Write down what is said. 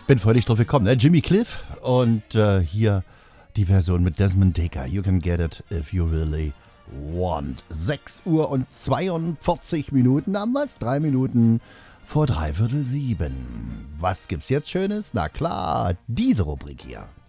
Bin freudig drauf gekommen, ne? Jimmy Cliff und hier die Version mit Desmond Dekker. You can get it if you really want. 6 Uhr und 42 Minuten haben wir's. 3 Minuten vor 6:45. Was gibt's jetzt Schönes? Na klar, diese Rubrik hier.